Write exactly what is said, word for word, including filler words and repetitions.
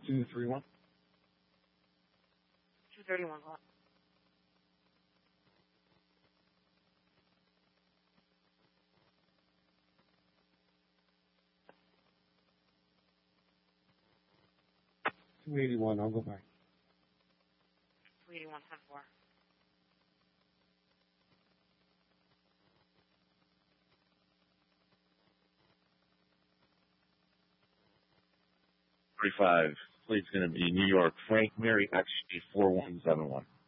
two three one. two thirty-one. What? two eighty-one, I'll go back. two eighty-one, ten four. Three five. Plate's going to be New York Frank Mary X G four one seven one.